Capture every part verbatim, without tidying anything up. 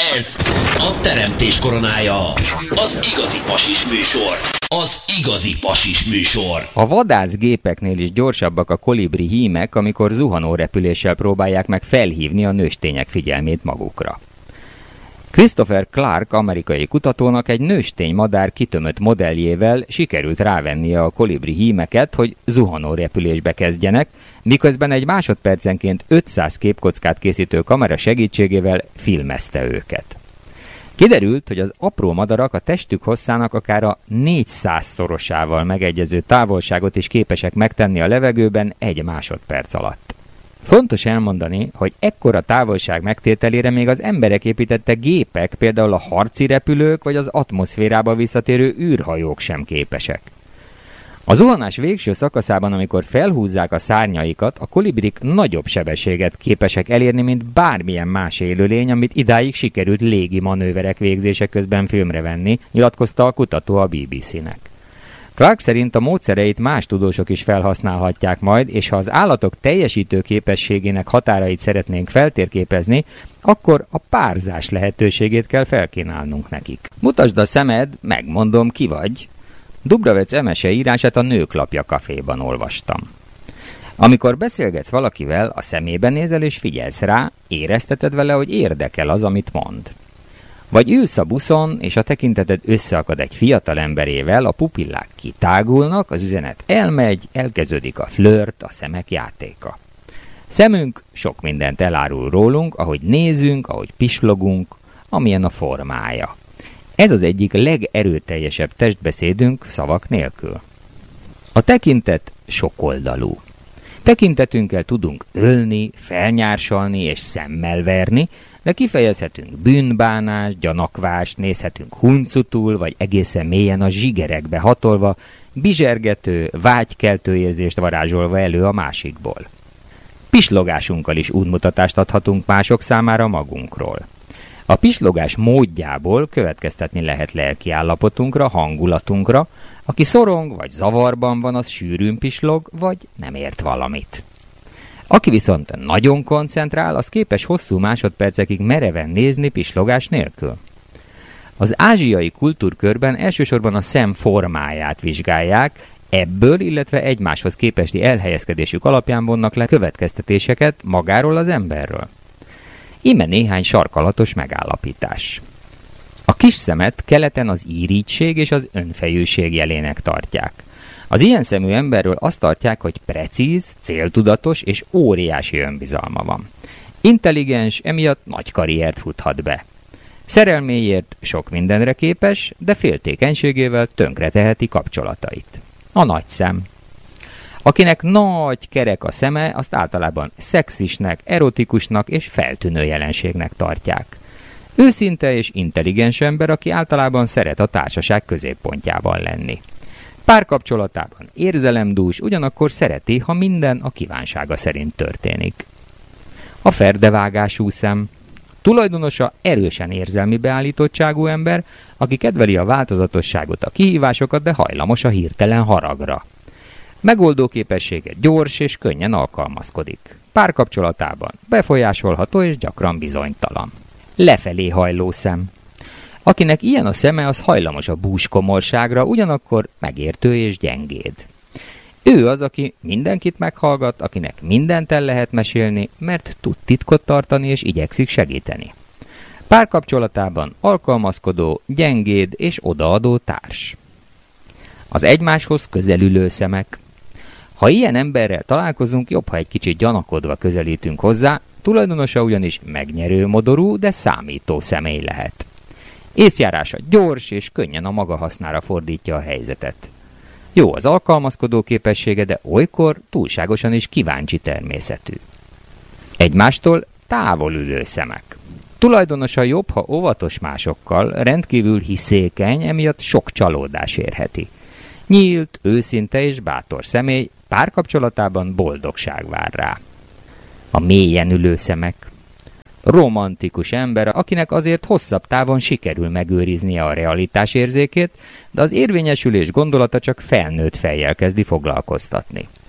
Ez a teremtés koronája. Az igazi pasis műsor. Az igazi pasis műsor. A vadászgépeknél is gyorsabbak a kolibri hímek, amikor zuhanó repüléssel próbálják meg felhívni a nőstények figyelmét magukra. Christopher Clark amerikai kutatónak egy nőstény madár kitömött modelljével sikerült rávennie a kolibri hímeket, hogy zuhanó repülésbe kezdjenek, miközben egy másodpercenként ötszáz képkockát készítő kamera segítségével filmezte őket. Kiderült, hogy az apró madarak a testük hosszának akár a négyszázszorosával megegyező távolságot is képesek megtenni a levegőben egy másodperc alatt. Fontos elmondani, hogy ekkora távolság megtételére még az emberek építette gépek, például a harci repülők vagy az atmoszférába visszatérő űrhajók sem képesek. A zuhanás végső szakaszában, amikor felhúzzák a szárnyaikat, a kolibrik nagyobb sebességet képesek elérni, mint bármilyen más élőlény, amit idáig sikerült légi manőverek végzése közben filmre venni, nyilatkozta a kutató a bé bé cé-nek. Clark szerint a módszereit más tudósok is felhasználhatják majd, és ha az állatok teljesítő képességének határait szeretnénk feltérképezni, akkor a párzás lehetőségét kell felkínálnunk nekik. Mutasd a szemed, megmondom, ki vagy. Dubravec Emese írását a Nőklapja kaféban olvastam. Amikor beszélgetsz valakivel, a szemébe nézel és figyelsz rá, érezteted vele, hogy érdekel az, amit mond. Vagy ülsz a buszon, és a tekinteted összeakad egy fiatal emberével, a pupillák kitágulnak, az üzenet elmegy, elkezdődik a flört, a szemek játéka. Szemünk sok mindent elárul rólunk, ahogy nézünk, ahogy pislogunk, amilyen a formája. Ez az egyik legerőteljesebb testbeszédünk szavak nélkül. A tekintet sokoldalú. Tekintetünkkel tudunk ölni, felnyársalni és szemmel verni, de kifejezhetünk bűnbánást, gyanakvást, nézhetünk huncutul, vagy egészen mélyen a zsigerekbe hatolva, bizsergető, vágykeltő érzést varázsolva elő a másikból. Pislogásunkkal is útmutatást adhatunk mások számára magunkról. A pislogás módjából következtetni lehet lelki állapotunkra, hangulatunkra, aki szorong vagy zavarban van, az sűrűn pislog, vagy nem ért valamit. Aki viszont nagyon koncentrál, az képes hosszú másodpercekig mereven nézni pislogás nélkül. Az ázsiai kultúrkörben elsősorban a szem formáját vizsgálják, ebből, illetve egymáshoz képesti elhelyezkedésük alapján vonnak le következtetéseket magáról az emberről. Íme néhány sarkalatos megállapítás. A kis szemet keleten az írigység és az önfejűség jelének tartják. Az ilyen szemű emberről azt tartják, hogy precíz, céltudatos és óriási önbizalma van. Intelligens, emiatt nagy karriert futhat be. Szerelméért sok mindenre képes, de féltékenységével tönkreteheti kapcsolatait. A nagy szem. Akinek nagy, kerek a szeme, azt általában szexisnek, erotikusnak és feltűnő jelenségnek tartják. Őszinte és intelligens ember, aki általában szeret a társaság középpontjában lenni. Párkapcsolatában érzelemdús, ugyanakkor szereti, ha minden a kívánsága szerint történik. A ferdevágású szem. Tulajdonosa erősen érzelmi beállítottságú ember, aki kedveli a változatosságot, a kihívásokat, de hajlamos a hirtelen haragra. Megoldó képessége gyors és könnyen alkalmazkodik. Párkapcsolatában befolyásolható és gyakran bizonytalan. Lefelé hajló szem. Akinek ilyen a szeme, az hajlamos a búskomorságra, ugyanakkor megértő és gyengéd. Ő az, aki mindenkit meghallgat, akinek mindent el lehet mesélni, mert tud titkot tartani és igyekszik segíteni. Párkapcsolatában alkalmazkodó, gyengéd és odaadó társ. Az egymáshoz közelülő szemek. Ha ilyen emberrel találkozunk, jobb, ha egy kicsit gyanakodva közelítünk hozzá, tulajdonosa ugyanis megnyerő modorú, de számító személy lehet. Észjárása gyors és könnyen a maga hasznára fordítja a helyzetet. Jó az alkalmazkodó képessége, de olykor túlságosan is kíváncsi természetű. Egymástól távol ülő szemek. Tulajdonosa jobb, ha óvatos másokkal, rendkívül hiszékeny, emiatt sok csalódás érheti. Nyílt, őszinte és bátor személy, párkapcsolatában boldogság vár rá. A mélyen ülő szemek. Romantikus ember, akinek azért hosszabb távon sikerül megőriznie a realitás érzékét, de az érvényesülés gondolata csak felnőtt fejjel kezdi foglalkoztatni.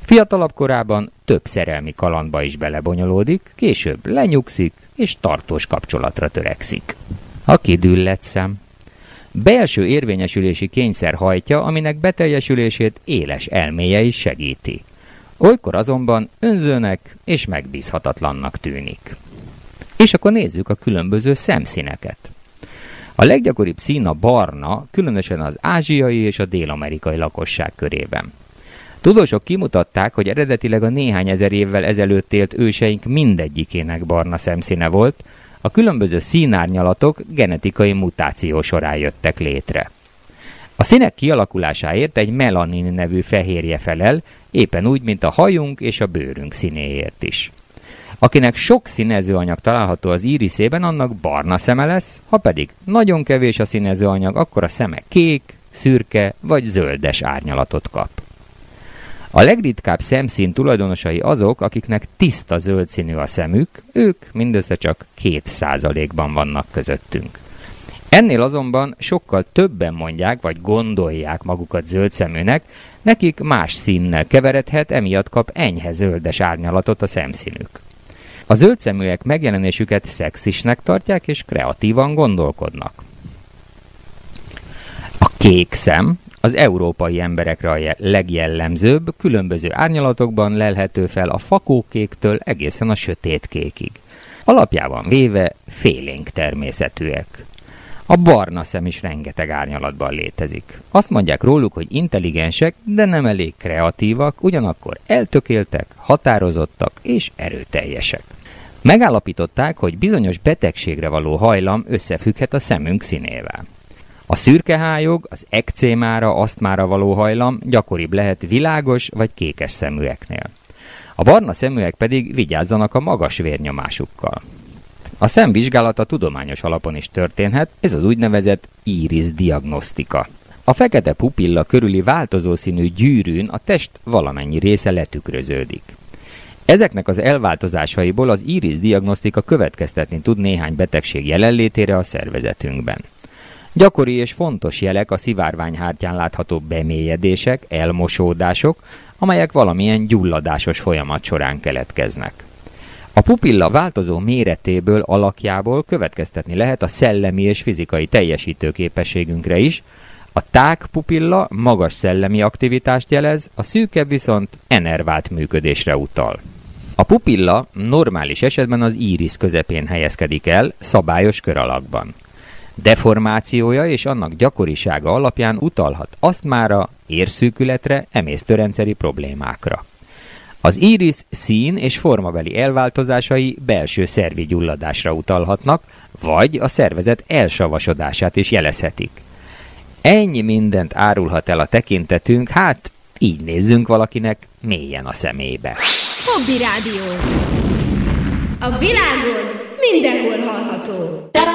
Fiatalabb korában több szerelmi kalandba is belebonyolódik, később lenyugszik és tartós kapcsolatra törekszik. A kidüllett szem. Belső érvényesülési kényszer hajtja, aminek beteljesülését éles elméje is segíti. Olykor azonban önzőnek és megbízhatatlannak tűnik. És akkor nézzük a különböző szemszíneket. A leggyakoribb szín a barna, különösen az ázsiai és a dél-amerikai lakosság körében. Tudósok kimutatták, hogy eredetileg a néhány ezer évvel ezelőtt élt őseink mindegyikének barna szemszíne volt, a különböző színárnyalatok genetikai mutáció során jöttek létre. A színek kialakulásáért egy melanin nevű fehérje felel, éppen úgy, mint a hajunk és a bőrünk színéért is. Akinek sok színezőanyag található az íriszében, annak barna szeme lesz, ha pedig nagyon kevés a színezőanyag, akkor a szeme kék, szürke vagy zöldes árnyalatot kap. A legritkább szemszín tulajdonosai azok, akiknek tiszta zöld színű a szemük, ők mindössze csak két százalékban vannak közöttünk. Ennél azonban sokkal többen mondják, vagy gondolják magukat zöld szeműnek, nekik más színnel keveredhet, emiatt kap enyhe zöldes árnyalatot a szemszínük. A zöldszeműek megjelenésüket szexisnek tartják, és kreatívan gondolkodnak. A kék szem az európai emberekre a legjellemzőbb, különböző árnyalatokban lelhető fel a fakókéktől egészen a sötétkékig. Alapjában véve félénk természetűek. A barna szem is rengeteg árnyalatban létezik. Azt mondják róluk, hogy intelligensek, de nem elég kreatívak, ugyanakkor eltökéltek, határozottak és erőteljesek. Megállapították, hogy bizonyos betegségre való hajlam összefügghet a szemünk színével. A szürkehályog, az ekcémára, asztmára való hajlam gyakoribb lehet világos vagy kékes szeműeknél. A barna szeműek pedig vigyázzanak a magas vérnyomásukkal. A szem vizsgálata tudományos alapon is történhet, ez az úgynevezett íriszdiagnosztika. A fekete pupilla körüli változó színű gyűrűn a test valamennyi része letükröződik. Ezeknek az elváltozásaiból az íriszdiagnosztika következtetni tud néhány betegség jelenlétére a szervezetünkben. Gyakori és fontos jelek a szivárványhártyán látható bemélyedések, elmosódások, amelyek valamilyen gyulladásos folyamat során keletkeznek. A pupilla változó méretéből, alakjából következtetni lehet a szellemi és fizikai teljesítőképességünkre is, a tág pupilla magas szellemi aktivitást jelez, a szűkebb viszont enervált működésre utal. A pupilla normális esetben az írisz közepén helyezkedik el, szabályos kör alakban. Deformációja és annak gyakorisága alapján utalhat asztmára, érszűkületre, emésztőrendszeri problémákra. Az írisz szín és formabeli elváltozásai belső szervi gyulladásra utalhatnak, vagy a szervezet elsavasodását is jelezhetik. Ennyi mindent árulhat el a tekintetünk, hát így nézzünk valakinek mélyen a szemébe. Hobby Rádió. A világon mindenhol hallható.